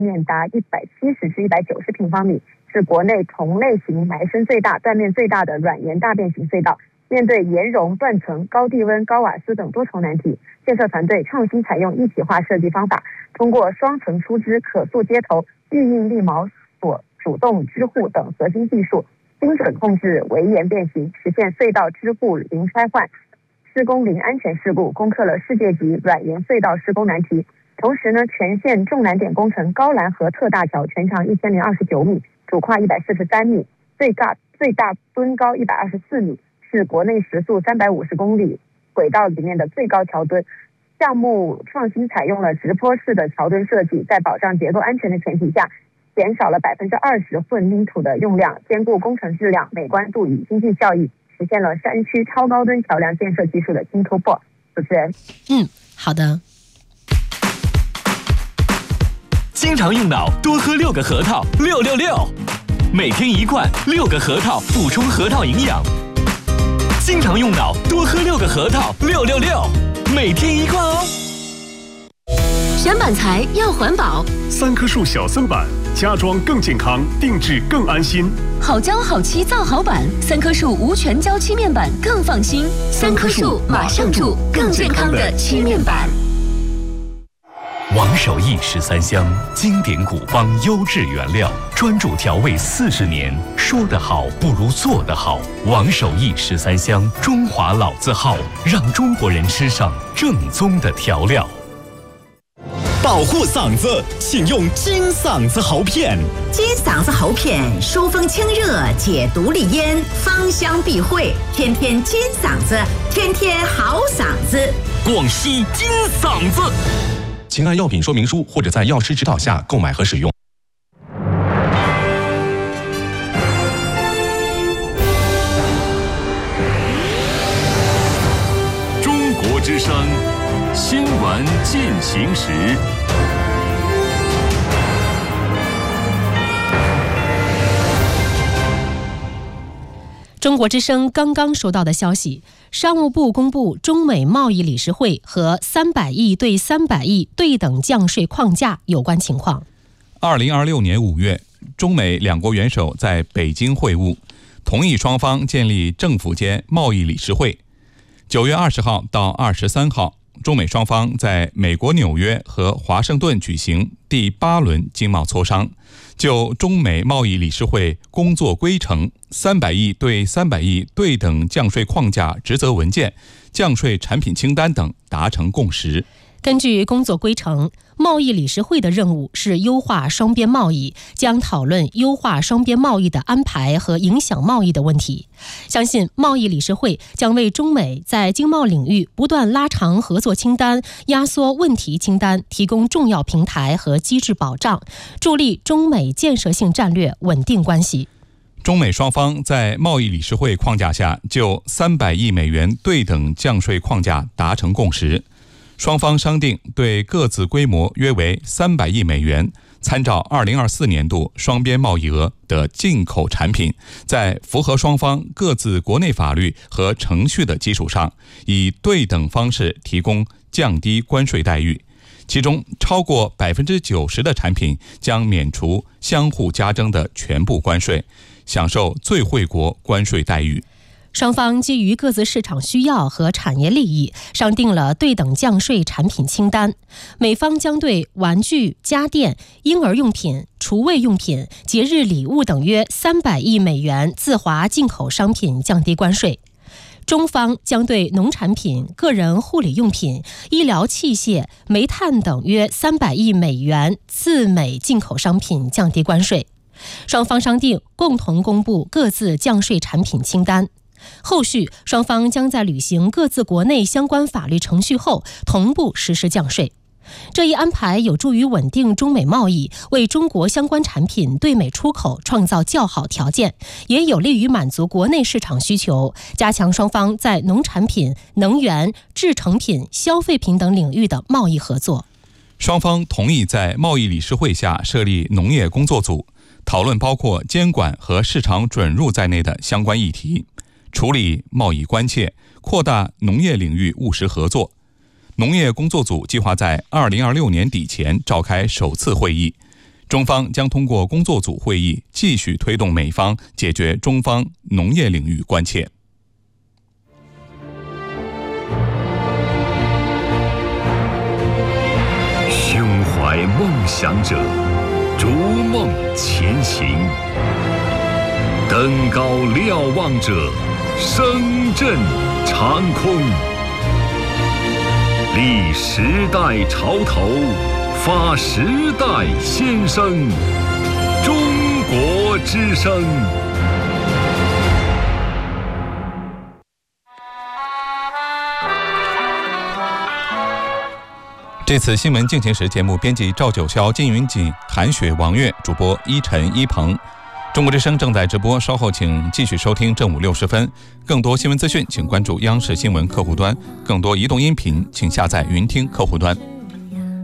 面达170至190平方米，是国内同类型埋深最大、断面最大的软岩大变形隧道。面对岩溶、断层、高地温、高瓦斯等多重难题，建设团队创新采用一体化设计方法，通过双层出支、可塑接头、预印立锚锁、主动支护等核心技术，精准控制围岩变形，实现隧道支护零拆换、施工零安全事故，攻克了世界级软岩隧道施工难题。同时呢，全线重难点工程高兰河特大桥全长1029米，主跨143米，最大墩高124米，是国内时速350公里轨道里面的最高桥墩。项目创新采用了直坡式的桥墩设计，在保障结构安全的前提下，减少了20%混凝土的用量，兼顾工程质量、美观度与经济效益，实现了山区超高墩桥梁建设技术的新突破。主持人， 好的。 经常用脑，多喝6个核桃，666，每天1罐6个核桃，补充核桃营养。经常用脑，多喝6个核桃，666，每天1罐哦。 选板材要环保 ，3棵树小森板，家装更健康，定制更安心。 好胶好漆造好板，3棵树无全胶漆面板更放心。3棵树马上住，更健康的漆面板。 王守义13香，经典古方优质原料，专注调味40年，说得好不如做得好。王守义13香，中华老字号，让中国人吃上正宗的调料。 保护嗓子，请用金嗓子喉片。 金嗓子喉片疏风清热，解毒利咽，芳香避秽，天天金嗓子，天天好嗓子。 广西金嗓子。请按药品说明书或者在药师指导下购买和使用。 中国之声新闻进行时。 中国之声刚刚收到的消息，商务部公布中美贸易理事会和300亿对300亿对等降税框架有关情况。 2026年5月，中美两国元首在北京会晤，同意双方建立政府间贸易理事会。9月20号到23号，中美双方在美国纽约和华盛顿举行第8轮经贸磋商，就中美贸易理事会工作规程、300亿对300亿对等降税框架职责文件、降税产品清单等达成共识。 根据工作规程，贸易理事会的任务是优化双边贸易，将讨论优化双边贸易的安排和影响贸易的问题。相信贸易理事会将为中美在经贸领域不断拉长合作清单、压缩问题清单提供重要平台和机制保障，助力中美建设性战略稳定关系。 中美双方在贸易理事会框架下就300亿美元对等降税框架达成共识。双方商定对各自规模约为300亿美元，参照2024年度双边贸易额的进口产品，在符合双方各自国内法律和程序的基础上，以对等方式提供降低关税待遇。其中超过90%的产品将免除相互加征的全部关税，享受最惠国关税待遇。 双方基于各自市场需要和产业利益，商定了对等降税产品清单。美方将对玩具、家电、婴儿用品、厨卫用品、节日礼物等约300亿美元自华进口商品降低关税。中方将对农产品、个人护理用品、医疗器械、煤炭等约300亿美元自美进口商品降低关税。双方商定共同公布各自降税产品清单。后续双方将在履行各自国内相关法律程序后同步实施降税。这一安排有助于稳定中美贸易，为中国相关产品对美出口创造较好条件，也有利于满足国内市场需求，加强双方在农产品、能源、制成品、消费品等领域的贸易合作。 双方同意在贸易理事会下设立农业工作组，讨论包括监管和市场准入在内的相关议题，处理贸易关切，扩大农业领域务实合作。农业工作组计划在2026年底前召开首次会议， 中方将通过工作组会议继续推动美方解决中方农业领域关切。 胸怀梦想者，逐梦前行；登高瞭望者，声震长空。立时代潮头，发时代先声。中国之声。 这次新闻进行时节目编辑赵九霄、金云锦、韩雪、王悦，主播依晨、依鹏。中国之声正在直播，稍后请继续收听正午60分。更多新闻资讯，请关注央视新闻客户端；更多移动音频，请下载云听客户端。